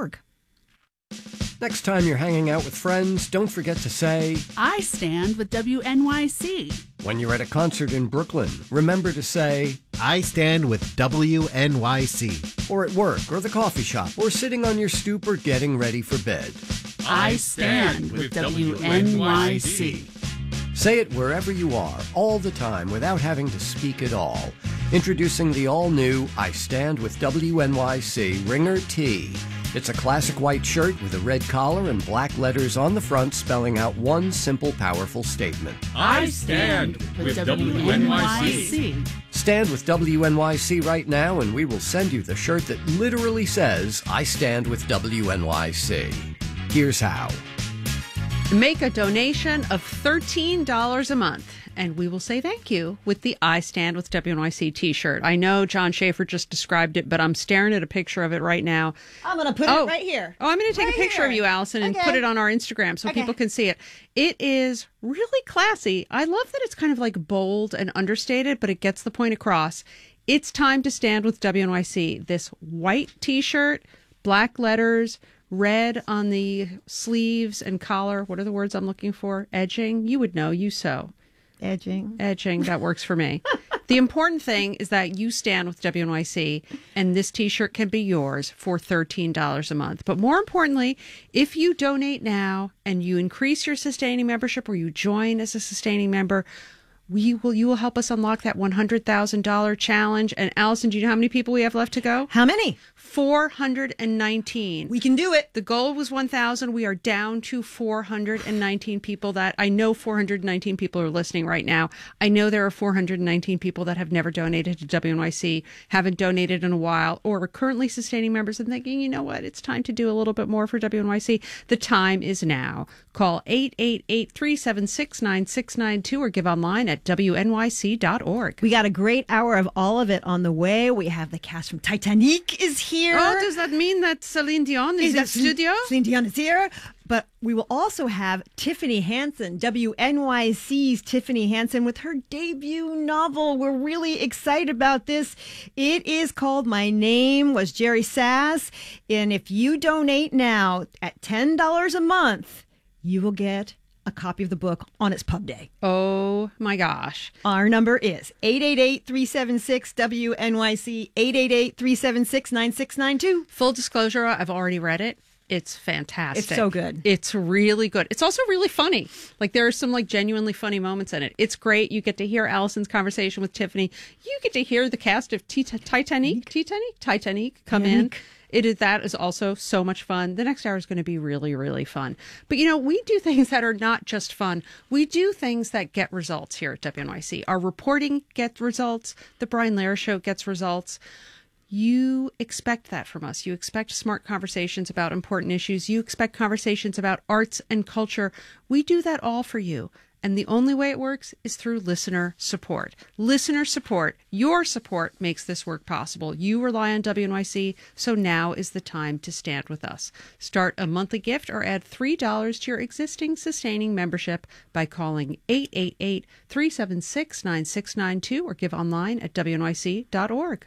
Speaker 13: Next time you're hanging out with friends, don't forget to say,
Speaker 14: I stand with WNYC.
Speaker 13: When you're at a concert in Brooklyn, remember to say,
Speaker 15: I stand with WNYC.
Speaker 13: Or at work, or the coffee shop, or sitting on your stoop, or getting ready for bed.
Speaker 14: I stand with WNYC.
Speaker 13: Say it wherever you are, all the time, without having to speak at all. Introducing the all-new I Stand with WNYC Ringer Tee. It's a classic white shirt with a red collar and black letters on the front spelling out one simple, powerful statement.
Speaker 14: I stand with WNYC.
Speaker 13: Stand with WNYC right now and we will send you the shirt that literally says, I stand with WNYC. Here's how.
Speaker 7: Make a donation of $13 a month, and we will say thank you with the I Stand with WNYC t-shirt. I know John Schaefer just described it, but I'm staring at a picture of it right now.
Speaker 4: I'm going to put it right here.
Speaker 7: Oh, I'm going to take a picture of you, Allison, and put it on our Instagram so people can see it. It is really classy. I love that it's kind of like bold and understated, but it gets the point across. It's time to stand with WNYC. This white t-shirt, black letters, red on the sleeves and collar. What are the words I'm looking for? Edging. You would know. You sew.
Speaker 4: Edging.
Speaker 7: That works for me. The important thing is that you stand with WNYC, and this t-shirt can be yours for $13 a month. But more importantly, if you donate now and you increase your sustaining membership or you join as a sustaining member, you will help us unlock that $100,000 challenge. And Allison, do you know how many people we have left to go?
Speaker 4: How many?
Speaker 7: 419.
Speaker 4: We can do it.
Speaker 7: The goal was 1,000. We are down to 419 people. That I know 419 people are listening right now. I know there are 419 people that have never donated to WNYC, haven't donated in a while, or are currently sustaining members and thinking, you know what, it's time to do a little bit more for WNYC. The time is now. Call 888-376-9692 or give online at WNYC.org.
Speaker 4: We got a great hour of all of it on the way. We have the cast from Titanic is here.
Speaker 7: Oh, does that mean that Celine Dion is in studio?
Speaker 4: Celine Dion is here. But we will also have Tiffany Hansen, WNYC's Tiffany Hansen, with her debut novel. We're really excited about this. It is called My Name Was Jerry Sass. And if you donate now at $10 a month, you will get a copy of the book on its pub day.
Speaker 7: Oh my gosh.
Speaker 4: Our number is 888-376-WNYC, 888-376-9692.
Speaker 7: Full disclosure, I've already read it. It's fantastic.
Speaker 4: It's so good.
Speaker 7: It's really good. It's also really funny. Like, there are some like genuinely funny moments in it. It's great. You get to hear Allison's conversation with Tiffany. You get to hear the cast of Titanic come in. That is also so much fun. The next hour is going to be really, really fun. But, we do things that are not just fun. We do things that get results here at WNYC. Our reporting gets results. The Brian Lehrer Show gets results. You expect that from us. You expect smart conversations about important issues. You expect conversations about arts and culture. We do that all for you. And the only way it works is through listener support. Listener support, your support makes this work possible. You rely on WNYC, so now is the time to stand with us. Start a monthly gift or add $3 to your existing sustaining membership by calling 888-376-9692 or give online at WNYC.org.